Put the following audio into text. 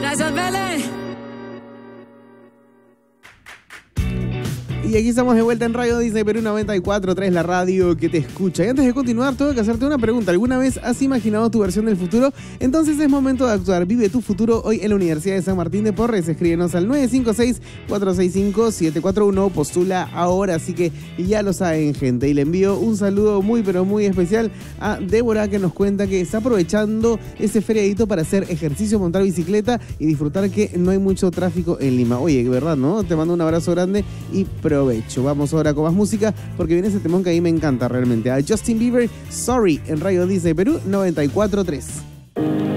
Gracias, Belén. Y aquí estamos de vuelta en Radio Disney Perú 94.3, la radio que te escucha. Y antes de continuar, tengo que hacerte una pregunta. ¿Alguna vez has imaginado tu versión del futuro? Entonces es momento de actuar. Vive tu futuro hoy en la Universidad de San Martín de Porres. Escríbenos al 956-465-741. Postula ahora, así que ya lo saben, gente. Y le envío un saludo muy, pero muy especial a Débora, que nos cuenta que está aprovechando ese feriadito para hacer ejercicio, montar bicicleta y disfrutar que no hay mucho tráfico en Lima. Oye, de verdad, ¿no? Te mando un abrazo grande y provecho. Vamos ahora con más música porque viene ese temón que a mí me encanta realmente. A Justin Bieber, Sorry, en Radio Disney Perú 94.3.